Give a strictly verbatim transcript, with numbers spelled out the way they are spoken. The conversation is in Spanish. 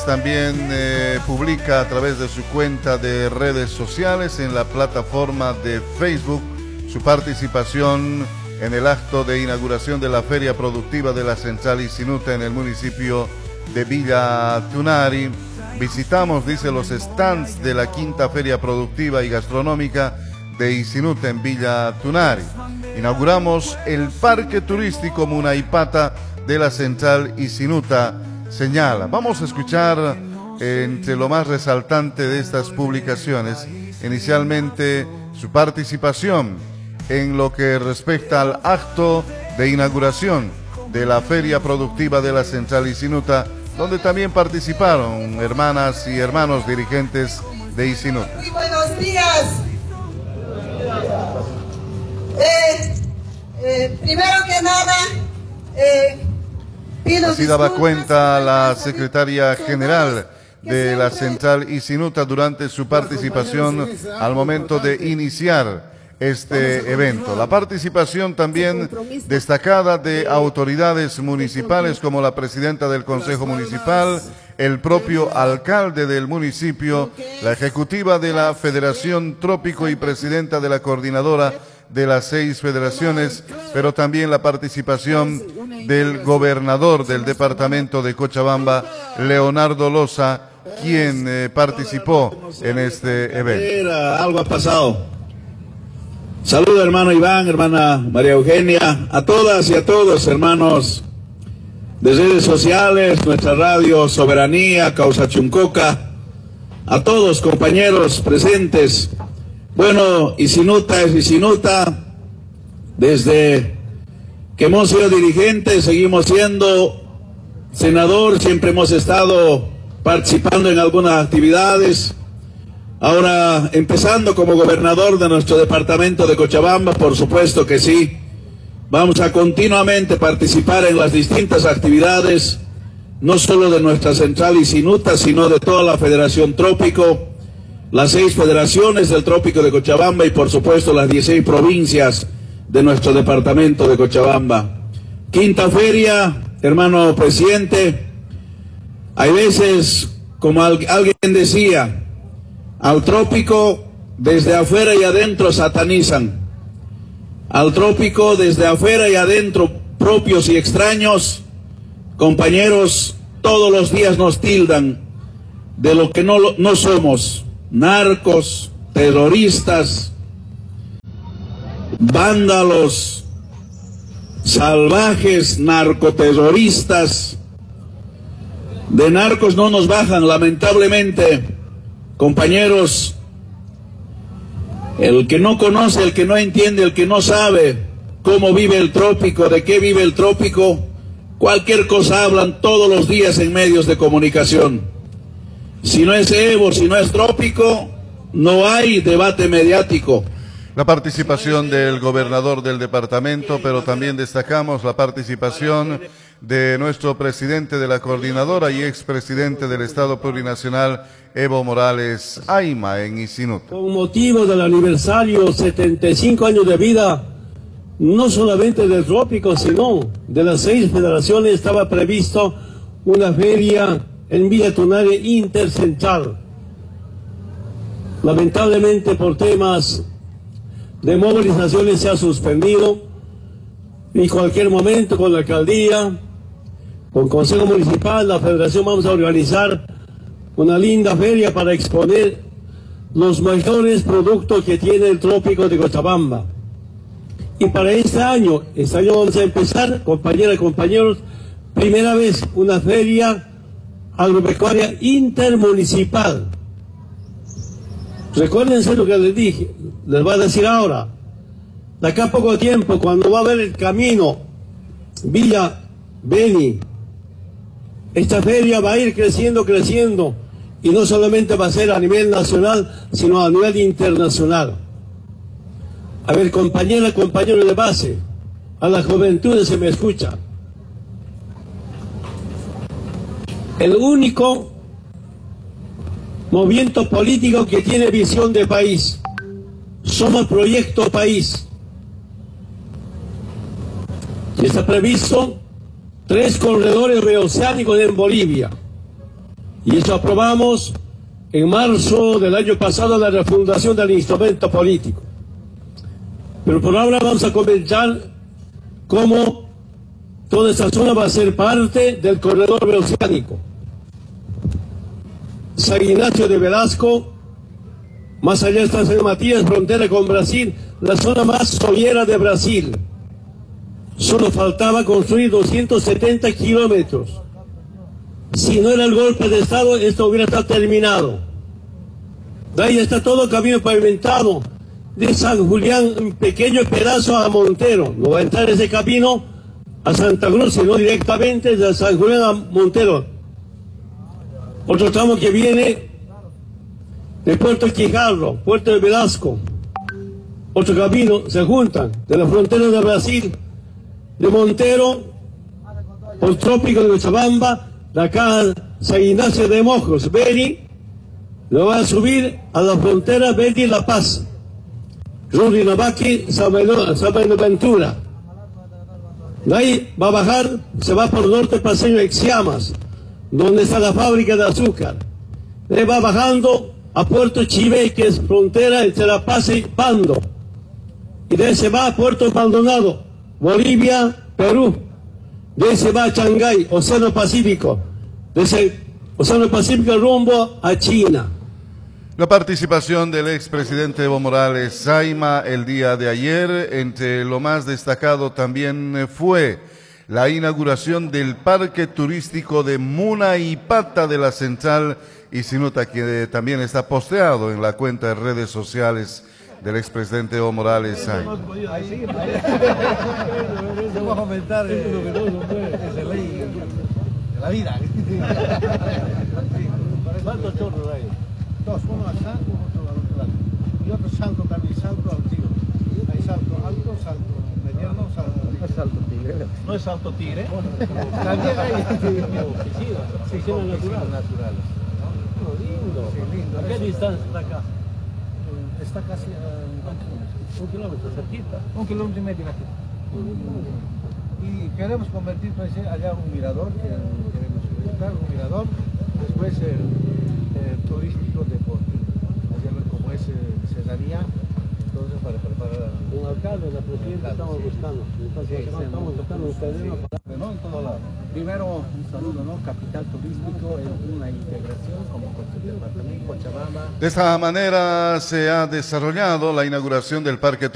También eh, publica a través de su cuenta de redes sociales en la plataforma de Facebook su participación en el acto de inauguración de la Feria Productiva de la Central Isinuta en el municipio de Villa Tunari. Visitamos, dice, los stands de la quinta Feria Productiva y Gastronómica de Isinuta en Villa Tunari. Inauguramos el Parque Turístico Munaipata de la Central Isinuta, señala. Vamos a escuchar eh, entre lo más resaltante de estas publicaciones, inicialmente su participación en lo que respecta al acto de inauguración de la Feria Productiva de la Central Isinuta, donde también participaron hermanas y hermanos dirigentes de Isinuta. Muy buenos días. Eh, eh, primero que nada, eh, Así daba cuenta la secretaria general de la Central Isinuta durante su participación al momento de iniciar este evento. La participación también destacada de autoridades municipales como la presidenta del Consejo Municipal, el propio alcalde del municipio, la ejecutiva de la Federación Trópico y presidenta de la coordinadora de las seis federaciones, pero también la participación del gobernador del departamento de Cochabamba, Leonardo Loza, quien eh, participó en este evento. Algo ha pasado. Saludos, hermano Iván, hermana María Eugenia, a todas y a todos, hermanos de redes sociales, nuestra radio Soberanía, Causa Chuncoca, a todos compañeros presentes. Bueno, Isinuta es Isinuta, desde que hemos sido dirigentes, seguimos siendo senador, siempre hemos estado participando en algunas actividades. Ahora, empezando como gobernador de nuestro departamento de Cochabamba, por supuesto que sí, vamos a continuamente participar en las distintas actividades, no solo de nuestra Central Isinuta, sino de toda la Federación Trópico, las seis federaciones del Trópico de Cochabamba y por supuesto las dieciséis provincias de nuestro departamento de Cochabamba. Quinta feria, hermano presidente, hay veces, como alguien decía, al trópico desde afuera y adentro satanizan, al trópico desde afuera y adentro, propios y extraños, compañeros, todos los días nos tildan de lo que no, no somos. Narcos, terroristas, vándalos, salvajes, narcoterroristas. De narcos no nos bajan, lamentablemente, compañeros. El que no conoce, el que no entiende, el que no sabe cómo vive el trópico, de qué vive el trópico, cualquier cosa hablan todos los días en medios de comunicación. Si no es Evo, si no es trópico, no hay debate mediático. La participación del gobernador del departamento, pero también destacamos la participación de nuestro presidente de la coordinadora y expresidente del Estado Plurinacional, Evo Morales Ayma, en Isinuta. Con motivo del aniversario setenta y cinco años de vida, no solamente del trópico, sino de las seis federaciones, estaba previsto una feria en Villa Tunari intercentral. Lamentablemente por temas de movilizaciones se ha suspendido y cualquier momento con la alcaldía, con Consejo Municipal, la Federación vamos a organizar una linda feria para exponer los mayores productos que tiene el trópico de Cochabamba. Y para este año, este año vamos a empezar, compañeras y compañeros, primera vez una feria agropecuaria intermunicipal. Recuérdense lo que les dije, les voy a decir ahora. De acá a poco tiempo, cuando va a haber el camino Villa Beni, esta feria va a ir creciendo, creciendo, y no solamente va a ser a nivel nacional, sino a nivel internacional. A ver, compañeras, compañeros de base, a la juventud se me escucha. El único movimiento político que tiene visión de país. Somos Proyecto País. Está previsto tres corredores bioceánicos en Bolivia. Y eso aprobamos en marzo del año pasado la refundación del instrumento político. Pero por ahora vamos a comentar cómo toda esta zona va a ser parte del corredor bioceánico. San Ignacio de Velasco, más allá está San Matías, frontera con Brasil, la zona más sollera de Brasil. Solo faltaba construir doscientos setenta kilómetros. Si no era el golpe de Estado, esto hubiera estado terminado. De ahí está todo el camino pavimentado, de San Julián, un pequeño pedazo a Montero. No va a entrar ese camino a Santa Cruz, sino directamente de San Julián a Montero. Otro tramo que viene de Puerto Quijarro, Puerto de Velasco. Otro camino, se juntan de la frontera de Brasil, de Montero, por Trópico de Cochabamba, de acá San Ignacio de Mojos, Beni, lo va a subir a la frontera Beni La Paz, Rurinabaque, San Buenaventura. De ahí va a bajar, se va por norte paseño Exiamas, donde está la fábrica de azúcar. De ahí va bajando a Puerto Chivé, que es frontera entre La Paz y Pando. Y de ahí se va a Puerto Maldonado, Bolivia, Perú. De ahí se va a Shanghái, Océano Pacífico. De ese Océano Pacífico rumbo a China. La participación del expresidente Evo Morales Saima el día de ayer, entre lo más destacado también fue la inauguración del parque turístico de Munaipata de la Central, y se nota que también está posteado en la cuenta de redes sociales del expresidente Evo Morales Saima. Vamos a aumentar esa ley de la vida. ¿Cuántos chorros hay? Dos, uno acá, otro al otro lado. Y otro salto también, salto altivo. Hay salto alto, salto mediano, salto tigre. No es salto tigre. No es salto tigre. También hay piscinas. Piscinas naturales. naturales. ¿No? Lindo. Sí, lindo. ¿A qué distancia está acá? Está casi a un kilómetro, cerquita. Un kilómetro y medio aquí. Y queremos convertir pues, allá un mirador, que queremos visitar un mirador, después el, el turístico deportivo, allá como es Cesaría, entonces para preparar un alcalde, la presidenta estamos buscando, entonces sí, estamos buscando un terreno para... ¿no? En todo lado. Primero un saludo, ¿no? Capital turístico, es una integración como con el departamento Cochabamba. De esta manera se ha desarrollado la inauguración del parque turístico